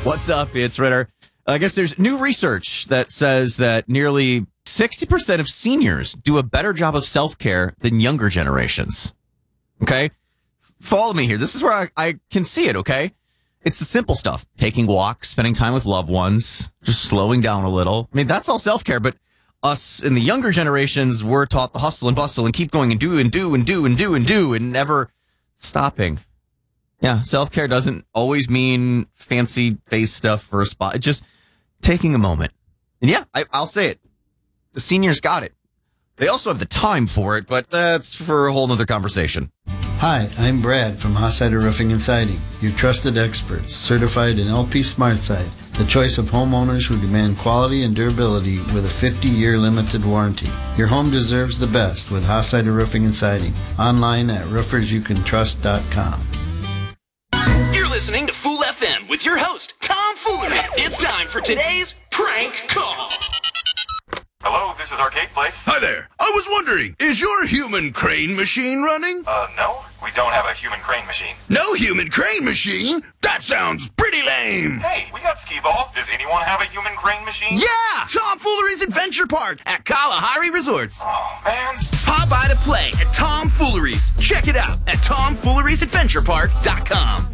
What's up? It's Ritter. I guess there's new research that says that nearly 60% of seniors do a better job of self-care than younger generations. Okay? Follow me here. This is where I can see it, okay? It's the simple stuff. Taking walks, spending time with loved ones, just slowing down a little. I mean, that's all self-care, but us in the younger generations, we're taught to hustle and bustle and keep going and do and never stopping. Yeah, self-care doesn't always mean fancy face stuff for a spot. It's just taking a moment. And yeah, I'll say it. The seniors got it. They also have the time for it, but that's for a whole nother conversation. Hi, I'm Brad from Hossider Roofing and Siding, your trusted experts, certified in LP SmartSide, the choice of homeowners who demand quality and durability with a 50-year limited warranty. Your home deserves the best with Hossider Roofing and Siding. Online at roofersyoucantrust.com. You're listening to Fool FM with your host, Tom Foolery. It's time for today's prank call. Hello, this is Arcade Place. Hi there. I was wondering, is your human crane machine running? No, we don't have a human crane machine. No human crane machine? That sounds pretty lame. Hey, we got skee-ball. Does anyone have a human crane machine? Yeah! Tom Foolery's Adventure Park at Kalahari Resorts. Oh, man. Pop by to play at Tom Foolery's. Check it out at TomFoolery'sAdventurePark.com.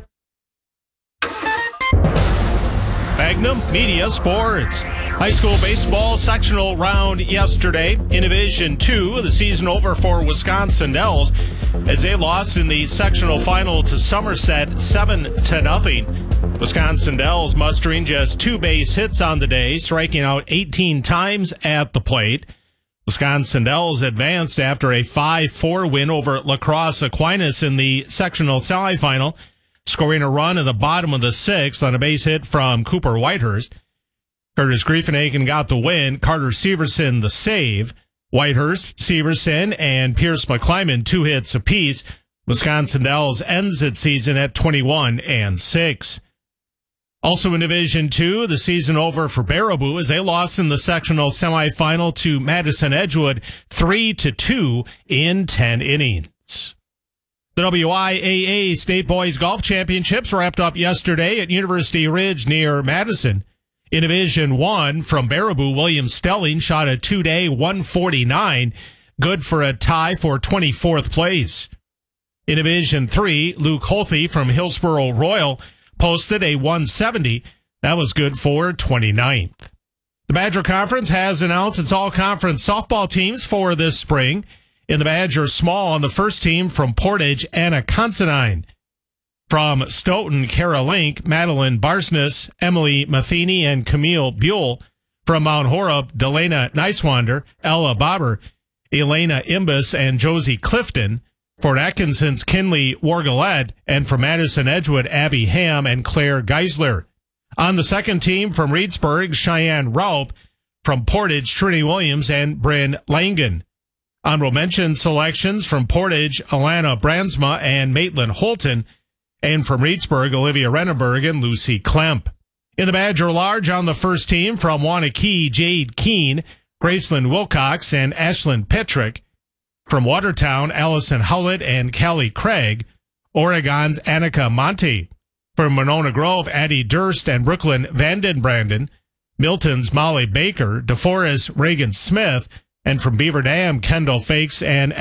Magnum Media Sports. High school baseball sectional round yesterday. In Division 2, the season over for Wisconsin Dells as they lost in the sectional final to Somerset 7-0. Wisconsin Dells mustering just 2 base hits on the day, striking out 18 times at the plate. Wisconsin Dells advanced after a 5-4 win over La Crosse Aquinas in the sectional semifinal, scoring a run in the bottom of the 6th on a base hit from Cooper Whitehurst. Curtis Griefenhagen got the win. Carter Severson the save. Whitehurst, Severson, and Pierce McClyman 2 hits apiece. Wisconsin Dells ends its season at 21-6. Also in Division 2, the season over for Baraboo as they lost in the sectional semifinal to Madison Edgewood 3-2 in 10 innings. The WIAA State Boys Golf Championships wrapped up yesterday at University Ridge near Madison. In Division 1, from Baraboo, William Stelling shot a 2-day 149, good for a tie for 24th place. In Division 3, Luke Holthe from Hillsboro Royal posted a 170. That was good for 29th. The Badger Conference has announced its all-conference softball teams for this spring. In the Badger Small, on the first team from Portage, Anna Considine. From Stoughton, Kara Link, Madeline Barsness, Emily Matheny, and Camille Buell. From Mount Horeb, Delana Nicewander, Ella Bobber, Elena Imbus, and Josie Clifton. Fort Atkinson's Kinley Wargalette, and from Madison Edgewood, Abby Ham and Claire Geisler. On the second team from Reedsburg, Cheyenne Raup. From Portage, Trinity Williams and Bryn Langen. Honorable mention selections from Portage, Alana Brandsma and Maitland Holton, and from Reedsburg, Olivia Renneberg and Lucy Klemp. In the Badger Large on the first team from Wanakee, Jade Keene, Graceland Wilcox, and Ashlyn Petrick. From Watertown, Allison Howlett and Callie Craig, Oregon's Annika Monte. From Monona Grove, Addie Durst and Brooklyn Vandenbranden, Milton's Molly Baker, DeForest Reagan Smith, and from Beaver Dam, Kendall Fakes and